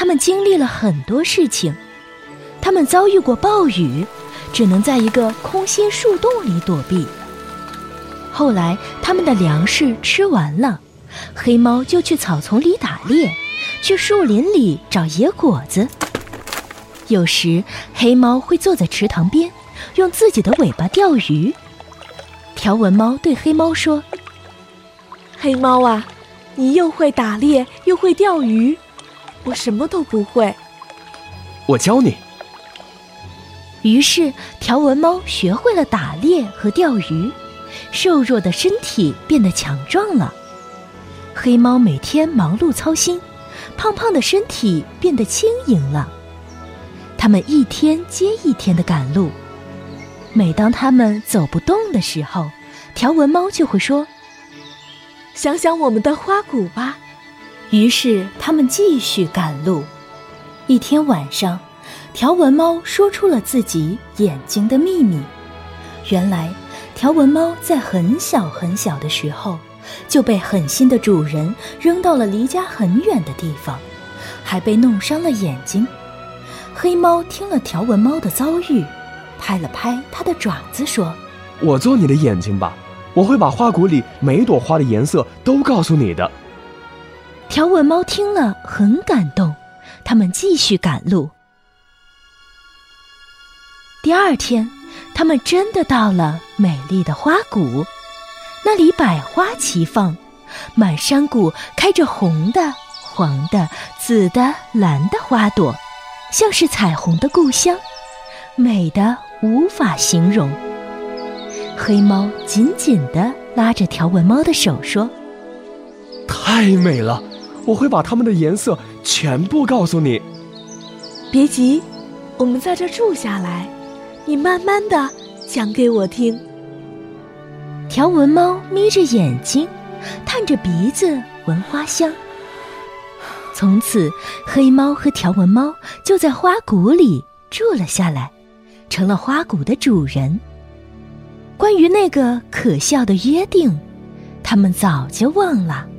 他们经历了很多事情，他们遭遇过暴雨，只能在一个空心树洞里躲避。后来他们的粮食吃完了，黑猫就去草丛里打猎，去树林里找野果子。有时黑猫会坐在池塘边，用自己的尾巴钓鱼。条纹猫对黑猫说： 黑猫啊，你又会打猎又会钓鱼，我什么都不会。 我教你。 于是条纹猫学会了打猎和钓鱼，瘦弱的身体变得强壮了。黑猫每天忙碌操心，胖胖的身体变得轻盈了。他们一天接一天地赶路，每当他们走不动的时候，条纹猫就会说： 想想我们的花鼓吧。 于是他们继续赶路。一天晚上，条纹猫说出了自己眼睛的秘密。原来条纹猫在很小很小的时候就被狠心的主人扔到了离家很远的地方，还被弄伤了眼睛。黑猫听了条纹猫的遭遇，拍了拍它的爪子说： 我做你的眼睛吧，我会把花鼓里每朵花的颜色都告诉你的。 条纹猫听了很感动，他们继续赶路。第二天，他们真的到了美丽的花谷，那里百花齐放，满山谷开着红的、黄的、紫的、蓝的花朵，像是彩虹的故乡，美得无法形容。黑猫紧紧地拉着条纹猫的手说： 太美了，我会把它们的颜色全部告诉你。 别急，我们在这住下来，你慢慢地讲给我听。 条纹猫眯着眼睛，探着鼻子闻花香。从此，黑猫和条纹猫就在花谷里住了下来，成了花谷的主人。关于那个可笑的约定，他们早就忘了。